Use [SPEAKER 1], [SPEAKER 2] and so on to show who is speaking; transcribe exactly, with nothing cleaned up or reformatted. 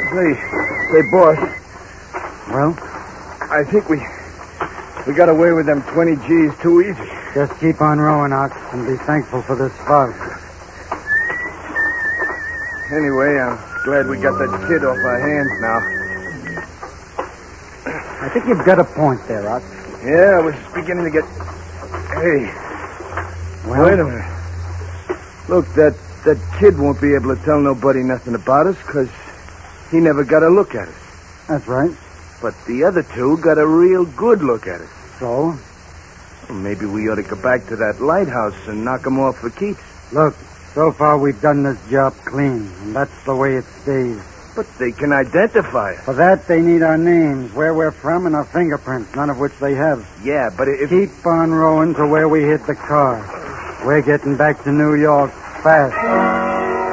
[SPEAKER 1] Say, say, boss.
[SPEAKER 2] Well?
[SPEAKER 1] I think we we got away with them twenty G's too easy.
[SPEAKER 2] Just keep on rowing, Ox, and be thankful for this fog.
[SPEAKER 1] Anyway, I'm glad we got that kid off our hands now.
[SPEAKER 2] I think you've got a point there, Ox.
[SPEAKER 1] Yeah, I was beginning to get... Hey.
[SPEAKER 2] Well?
[SPEAKER 1] Wait a minute. Look, that, that kid won't be able to tell nobody nothing about us because he never got a look at us.
[SPEAKER 2] That's right.
[SPEAKER 1] But the other two got a real good look at us.
[SPEAKER 2] So?
[SPEAKER 1] Well, maybe we ought to go back to that lighthouse and knock them off for keeps.
[SPEAKER 2] Look, so far we've done this job clean, and that's the way it stays.
[SPEAKER 1] But they can identify us.
[SPEAKER 2] For that, they need our names, where we're from, and our fingerprints, none of which they have.
[SPEAKER 1] Yeah, but if...
[SPEAKER 2] Keep on rowing to where we hit the car. We're getting back to New York fast.